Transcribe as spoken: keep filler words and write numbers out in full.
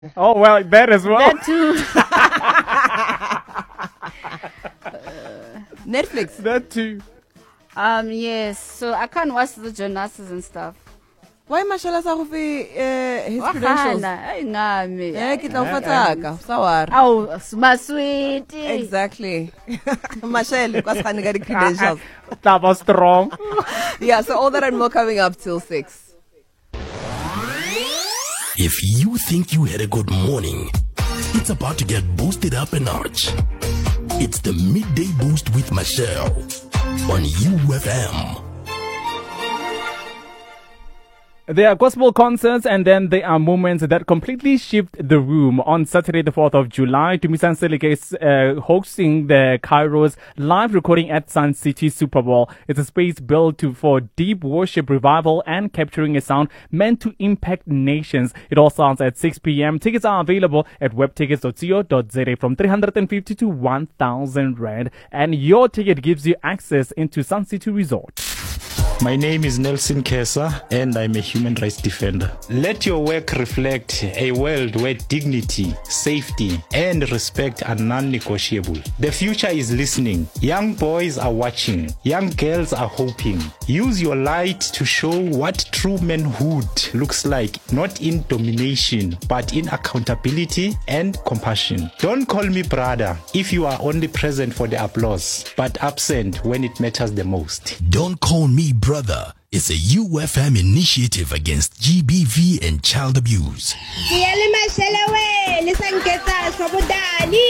Oh, well, that as well. That too. Netflix. That too. Um, yes. So I can't watch the Jonases and stuff. Why Mashala sa go fe uh, his credentials? Wahana, ay ngami. Eh, ke tla o fatsaka, sawar. Aw, maswiti. Exactly. Mashel, kwa sa ga di credentials. That was strong. Yeah, so all that and more coming up till six. If you think you had a good morning, it's about to get boosted up a notch. It's the Midday Boost with Michelle on U F M. There are gospel concerts and then there are moments that completely shift the room. On Saturday, the fourth of July, Tumisan Selike is uh, hosting the Kairos live recording at Sun City Super Bowl. It's a space built to, for deep worship revival and capturing a sound meant to impact nations. It all starts at six p.m. Tickets are available at webtickets dot co dot za from three hundred fifty to one thousand rand. And your ticket gives you access into Sun City Resort. My name is Nelson Kesa and I'm a human rights defender. Let your work reflect a world where dignity, safety, and respect are non-negotiable. The future is listening. Young boys are watching. Young girls are hoping. Use your light to show what true manhood looks like, not in domination, but in accountability and compassion. Don't call me brother if you are only present for the applause, but absent when it matters the most. Don't call me brother. It's a U F M initiative against G B V and child abuse.